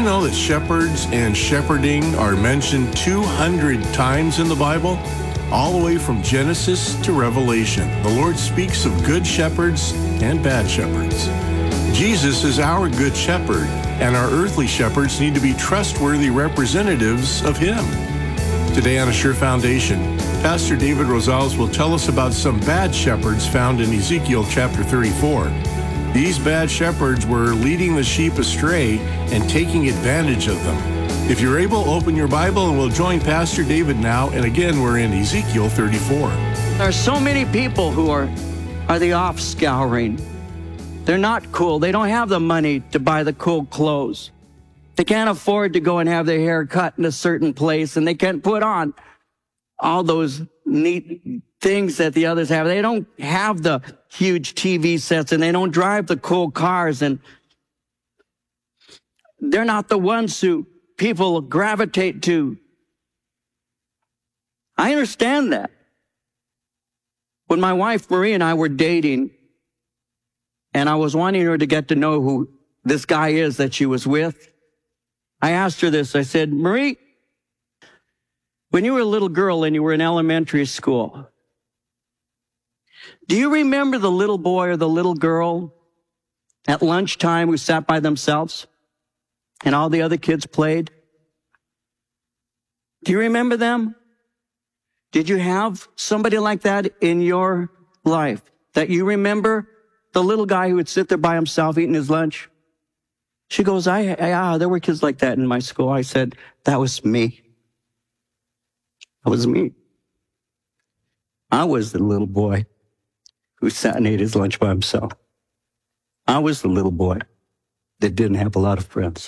you know that shepherds and shepherding are mentioned 200 times in the Bible? All the way from Genesis to Revelation, the Lord speaks of good shepherds and bad shepherds. Jesus is our good shepherd, and our earthly shepherds need to be trustworthy representatives of Him. Today on A Sure Foundation, Pastor David Rosales will tell us about some bad shepherds found in Ezekiel chapter 34. These bad shepherds were leading the sheep astray and taking advantage of them. If you're able, open your Bible and we'll join Pastor David now. And again, we're in Ezekiel 34. There are so many people who are the off-scouring. They're not cool. They don't have the money to buy the cool clothes. They can't afford to go and have their hair cut in a certain place, and they can't put on all those neat things that the others have. They don't have the huge TV sets, and they don't drive the cool cars, and they're not the ones who people gravitate to. I understand that. When my wife Marie and I were dating, and I was wanting her to get to know who this guy is that she was with, I asked her this. I said, Marie, when you were a little girl and you were in elementary school, do you remember the little boy or the little girl at lunchtime who sat by themselves and all the other kids played? Do you remember them? Did you have somebody like that in your life that you remember? The little guy who would sit there by himself eating his lunch? She goes, yeah, there were kids like that in my school. I said, that was me. That was me. I was the little boy who sat and ate his lunch by himself. I was the little boy that didn't have a lot of friends.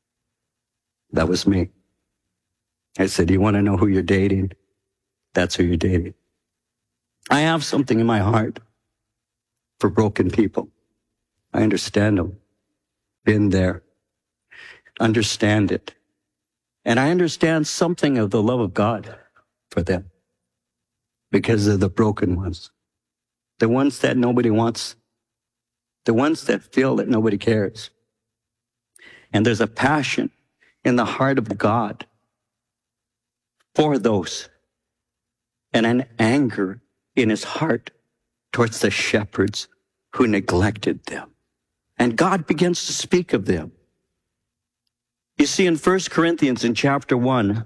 That was me. I said, you want to know who you're dating? That's who you're dating. I have something in my heart for broken people. I understand them. Been there. Understand it. And I understand something of the love of God for them because of the broken ones. The ones that nobody wants. The ones that feel that nobody cares. And there's a passion in the heart of God for those, and an anger in His heart towards the shepherds who neglected them. And God begins to speak of them. You see, in 1 Corinthians in chapter 1,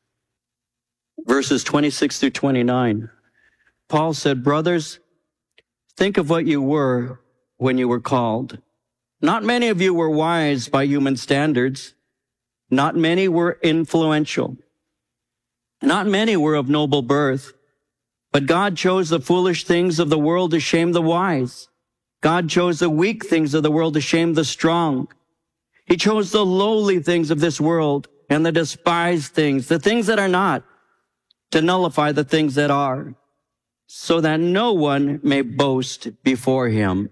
verses 26 through 29, Paul said, brothers, think of what you were when you were called. Not many of you were wise by human standards. Not many were influential. Not many were of noble birth. But God chose the foolish things of the world to shame the wise. God chose the weak things of the world to shame the strong. He chose the lowly things of this world and the despised things, the things that are not, to nullify the things that are, so that no one may boast before Him.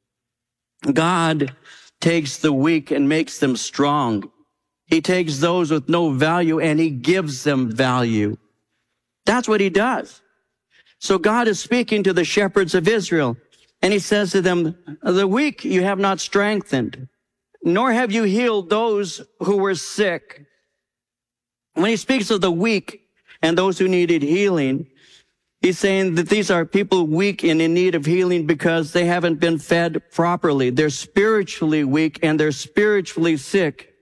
God takes the weak and makes them strong. He takes those with no value and He gives them value. That's what He does. So God is speaking to the shepherds of Israel, and He says to them, the weak you have not strengthened, nor have you healed those who were sick. When He speaks of the weak and those who needed healing, He's saying that these are people weak and in need of healing because they haven't been fed properly. They're spiritually weak and they're spiritually sick.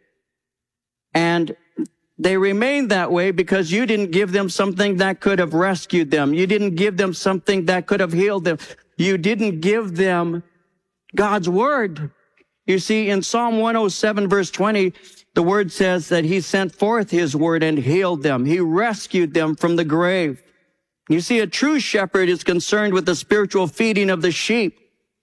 And they remain that way because you didn't give them something that could have rescued them. You didn't give them something that could have healed them. You didn't give them God's word. You see, in Psalm 107, verse 20, the word says that He sent forth His word and healed them. He rescued them from the grave. You see, a true shepherd is concerned with the spiritual feeding of the sheep.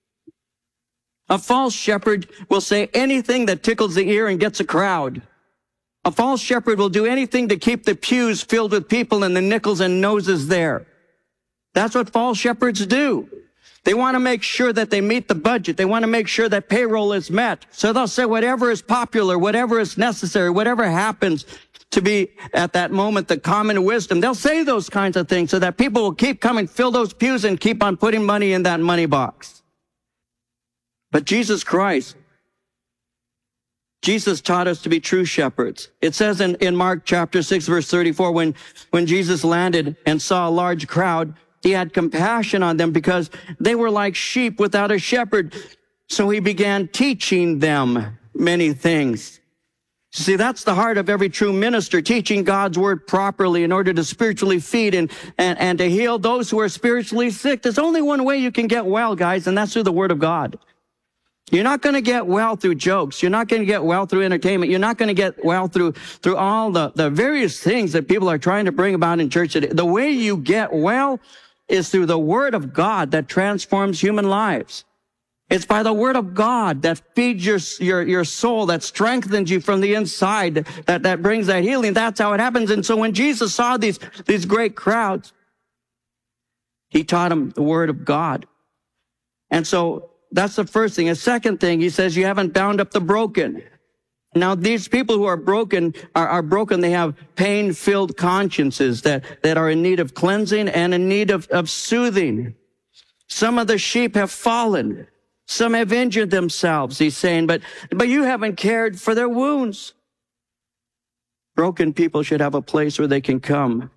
A false shepherd will say anything that tickles the ear and gets a crowd. A false shepherd will do anything to keep the pews filled with people and the nickels and noses there. That's what false shepherds do. They want to make sure that they meet the budget. They want to make sure that payroll is met. So they'll say whatever is popular, whatever is necessary, whatever happens to be at that moment the common wisdom. They'll say those kinds of things so that people will keep coming, fill those pews, and keep on putting money in that money box. But Jesus Christ Jesus taught us to be true shepherds. It says in Mark chapter 6, verse 34, when Jesus landed and saw a large crowd, he had compassion on them because they were like sheep without a shepherd. So he began teaching them many things. See, that's the heart of every true minister, teaching God's word properly in order to spiritually feed and to heal those who are spiritually sick. There's only one way you can get well, guys, and that's through the word of God. You're not going to get well through jokes. You're not going to get well through entertainment. You're not going to get well through all the various things that people are trying to bring about in church today. The way you get well is through the word of God that transforms human lives. It's by the word of God that feeds your soul, that strengthens you from the inside, that brings that healing. That's how it happens. And so when Jesus saw these great crowds, he taught them the word of God. And so that's the first thing. A second thing, he says, you haven't bound up the broken. Now, these people who are broken are broken. They have pain-filled consciences that are in need of cleansing and in need of soothing. Some of the sheep have fallen. Some have injured themselves, he's saying, but you haven't cared for their wounds. Broken people should have a place where they can come,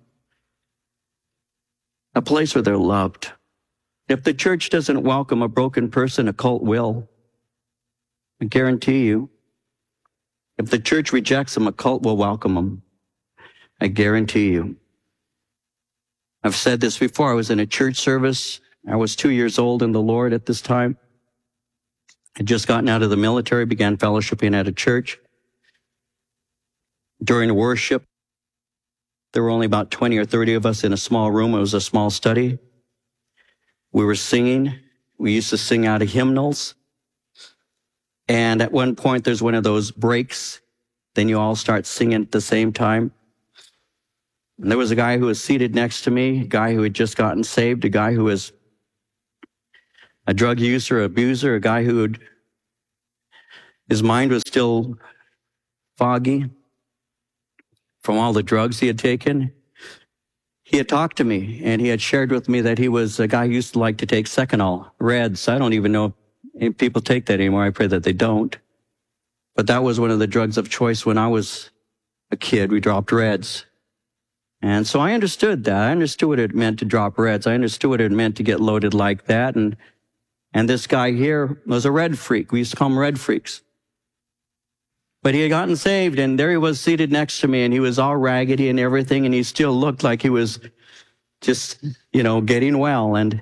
a place where they're loved. If the church doesn't welcome a broken person, a cult will. I guarantee you. If the church rejects them, a cult will welcome them. I guarantee you. I've said this before. I was in a church service. I was 2 years old in the Lord at this time. I'd just gotten out of the military, began fellowshipping at a church. During worship, there were only about 20 or 30 of us in a small room. It was a small study. We were singing. We used to sing out of hymnals. And at one point, there's one of those breaks. Then you all start singing at the same time. And there was a guy who was seated next to me, a guy who had just gotten saved, a guy who was a drug user, abuser, a guy his mind was still foggy from all the drugs he had taken. He had talked to me, and he had shared with me that he was a guy who used to like to take Seconal, Reds. I don't even know if people take that anymore. I pray that they don't. But that was one of the drugs of choice when I was a kid. We dropped Reds. And so I understood that. I understood what it meant to drop Reds. I understood what it meant to get loaded like that. And this guy here was a red freak. We used to call him red freaks. But he had gotten saved, and there he was seated next to me, and he was all raggedy and everything, and he still looked like he was just, getting well. And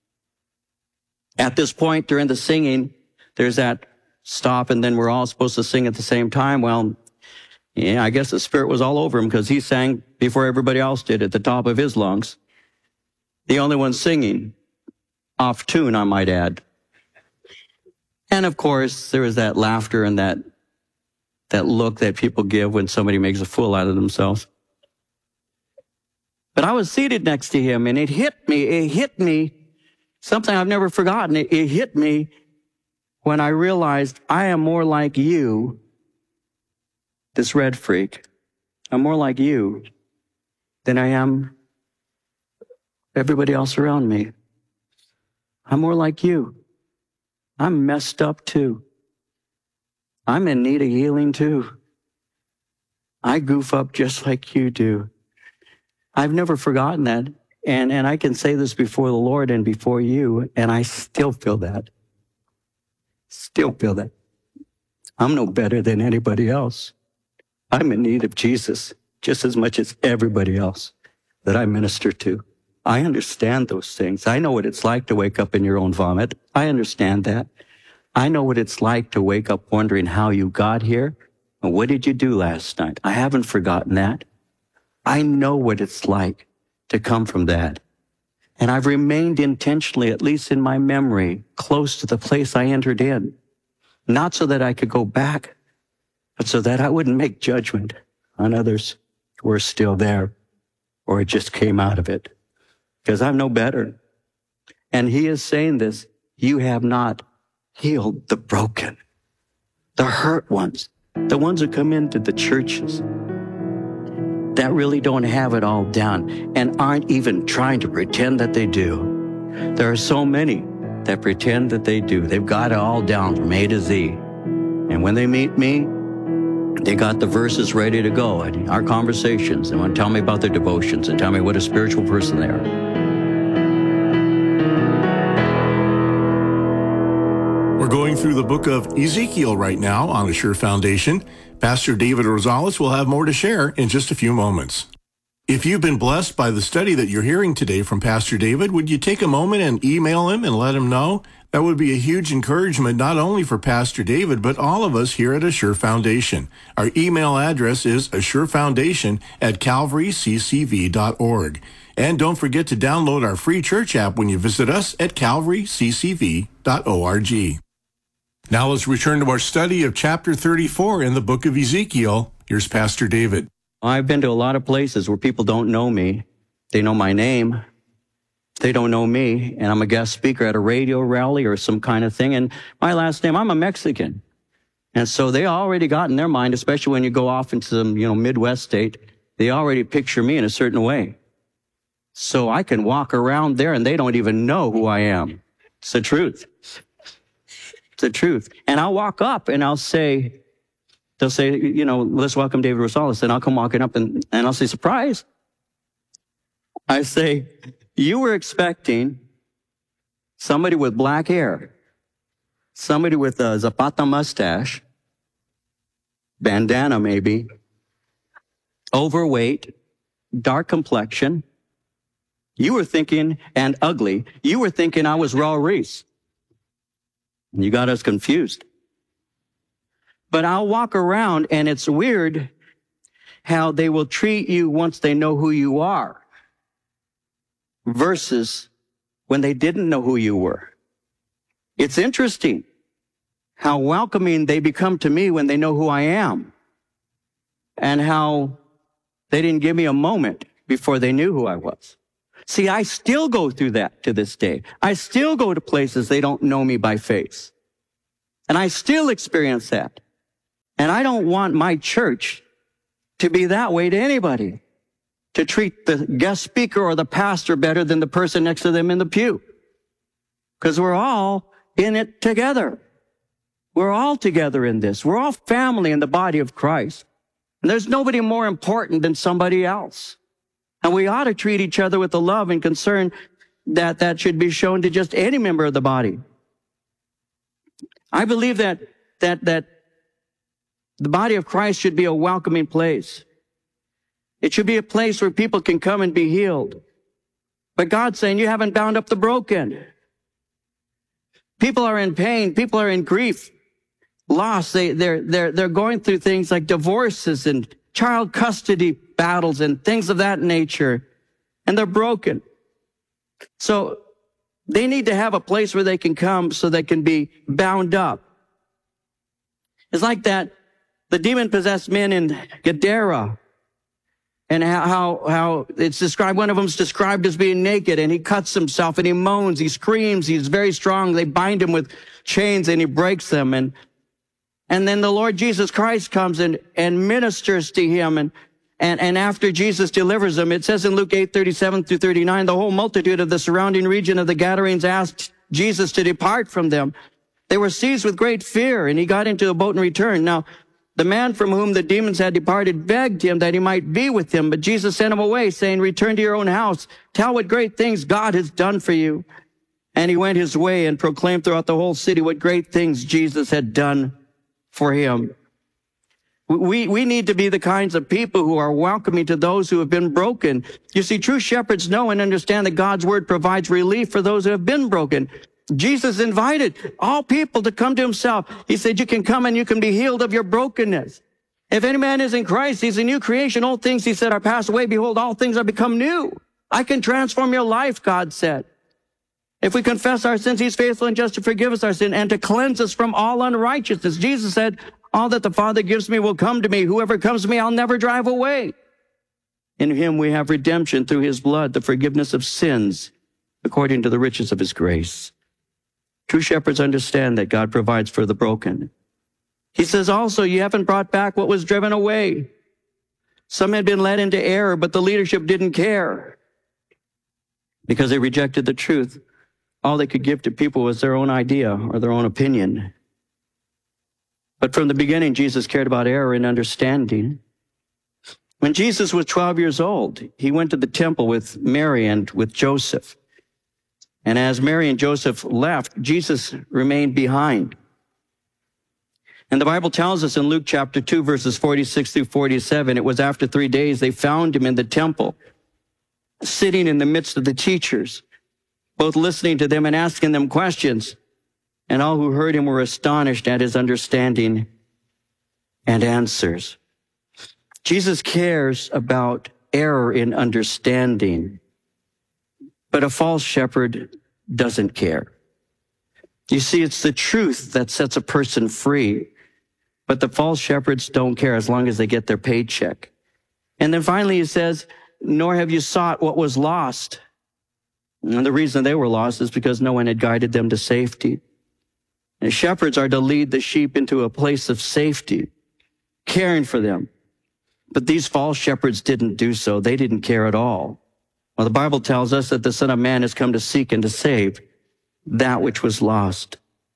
at this point during the singing, there's that stop, and then we're all supposed to sing at the same time. Well, yeah, I guess the Spirit was all over him because he sang before everybody else did at the top of his lungs. The only one singing. Off tune, I might add. And of course, there was that laughter and that look that people give when somebody makes a fool out of themselves. But I was seated next to him, and it hit me, something I've never forgotten. It hit me when I realized I am more like you, this red freak. I'm more like you than I am everybody else around me. I'm more like you. I'm messed up too. I'm in need of healing too. I goof up just like you do. I've never forgotten that. And I can say this before the Lord and before you, and I still feel that. Still feel that. I'm no better than anybody else. I'm in need of Jesus just as much as everybody else that I minister to. I understand those things. I know what it's like to wake up in your own vomit. I understand that. I know what it's like to wake up wondering how you got here and what did you do last night. I haven't forgotten that. I know what it's like to come from that. And I've remained intentionally, at least in my memory, close to the place I entered in. Not so that I could go back, but so that I wouldn't make judgment on others who are still there or just came out of it. Because I'm no better. And he is saying this, you have not healed the broken, the hurt ones, the ones who come into the churches that really don't have it all down and aren't even trying to pretend that they do. There are so many that pretend that they do. They've got it all down from A to Z. And when they meet me, They got the verses ready to go in our conversations. They want to tell me about their devotions and tell me what a spiritual person they are. We're going through the book of Ezekiel right now on A Sure Foundation. Pastor David Rosales will have more to share in just a few moments. If you've been blessed by the study that you're hearing today from Pastor David, would you take a moment and email him and let him know? That would be a huge encouragement, not only for Pastor David, but all of us here at A Sure Foundation. Our email address is assurefoundation@calvaryccv.org. And don't forget to download our free church app when you visit us at calvaryccv.org. Now let's return to our study of chapter 34 in the book of Ezekiel. Here's Pastor David. I've been to a lot of places where people don't know me. They know my name. They don't know me, and I'm a guest speaker at a radio rally or some kind of thing. And my last name, I'm a Mexican. And so they already got in their mind, especially when you go off into some, Midwest state, they already picture me in a certain way. So I can walk around there and they don't even know who I am. It's the truth. It's the truth. And I'll walk up and they'll say, let's welcome David Rosales. And I'll come walking up and I'll say, surprise. I say, you were expecting somebody with black hair, somebody with a Zapata mustache, bandana maybe, overweight, dark complexion. You were thinking, and ugly, you were thinking I was Raul Reese. You got us confused. But I'll walk around and it's weird how they will treat you once they know who you are versus when they didn't know who you were. It's interesting how welcoming they become to me when they know who I am and how they didn't give me a moment before they knew who I was. See, I still go through that to this day. I still go to places they don't know me by face. And I still experience that. And I don't want my church to be that way to anybody, to treat the guest speaker or the pastor better than the person next to them in the pew. Because we're all in it together. We're all together in this. We're all family in the body of Christ. And there's nobody more important than somebody else. And we ought to treat each other with the love and concern that should be shown to just any member of the body. I believe that the body of Christ should be a welcoming place. It should be a place where people can come and be healed. But God's saying, you haven't bound up the broken. People are in pain. People are in grief, loss. They're going through things like divorces and child custody battles and things of that nature. And they're broken. So they need to have a place where they can come so they can be bound up. It's like that, the demon-possessed men in Gadara, and how it's described, one of them's described as being naked, and he cuts himself, and he moans, he screams, he's very strong. They bind him with chains, and he breaks them. And then the Lord Jesus Christ comes and ministers to him, and after Jesus delivers him, it says in Luke 8:37 through 39, the whole multitude of the surrounding region of the Gadarenes asked Jesus to depart from them. They were seized with great fear, and he got into the boat and returned. Now, the man from whom the demons had departed begged him that he might be with him, but Jesus sent him away, saying, return to your own house. Tell what great things God has done for you. And he went his way and proclaimed throughout the whole city what great things Jesus had done for him. We need to be the kinds of people who are welcoming to those who have been broken. You see, true shepherds know and understand that God's word provides relief for those who have been broken. Jesus invited all people to come to himself. He said, you can come and you can be healed of your brokenness. If any man is in Christ, he's a new creation. Old things, he said, are passed away. Behold, all things are become new. I can transform your life, God said. If we confess our sins, he's faithful and just to forgive us our sin and to cleanse us from all unrighteousness. Jesus said, all that the Father gives me will come to me. Whoever comes to me, I'll never drive away. In him we have redemption through his blood, the forgiveness of sins, according to the riches of his grace. True shepherds understand that God provides for the broken. He says also, you haven't brought back what was driven away. Some had been led into error, but the leadership didn't care because they rejected the truth. All they could give to people was their own idea or their own opinion. But from the beginning, Jesus cared about error and understanding. When Jesus was 12 years old, he went to the temple with Mary and with Joseph. And as Mary and Joseph left, Jesus remained behind. And the Bible tells us in Luke chapter 2, verses 46 through 47, it was after 3 days they found him in the temple, sitting in the midst of the teachers, both listening to them and asking them questions. And all who heard him were astonished at his understanding and answers. Jesus cares about error in understanding, but a false shepherd doesn't care. You see, it's the truth that sets a person free, but the false shepherds don't care as long as they get their paycheck. And then finally he says, nor have you sought what was lost. And the reason they were lost is because no one had guided them to safety. And shepherds are to lead the sheep into a place of safety, caring for them. But these false shepherds didn't do so. They didn't care at all. Well, the Bible tells us that the Son of Man has come to seek and to save that which was lost.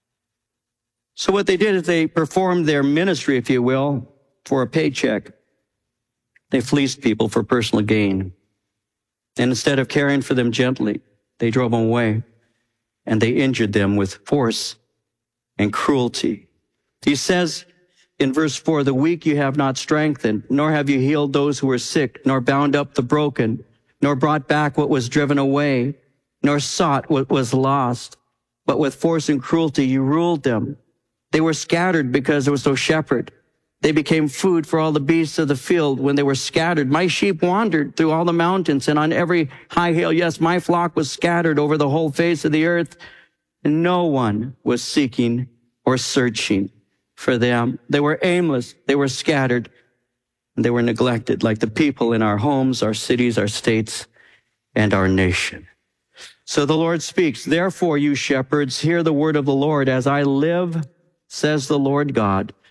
So what they did is they performed their ministry, if you will, for a paycheck. They fleeced people for personal gain. And instead of caring for them gently, they drove them away and they injured them with force and cruelty. He says in verse 4, the weak you have not strengthened, nor have you healed those who are sick, nor bound up the broken, nor brought back what was driven away, nor sought what was lost. But with force and cruelty you ruled them. They were scattered because there was no shepherd. They became food for all the beasts of the field when they were scattered. My sheep wandered through all the mountains and on every high hill. Yes, my flock was scattered over the whole face of the earth. And no one was seeking or searching for them. They were aimless. They were scattered. And they were neglected like the people in our homes, our cities, our states, and our nation. So the Lord speaks, therefore, you shepherds, hear the word of the Lord. As I live, says the Lord God,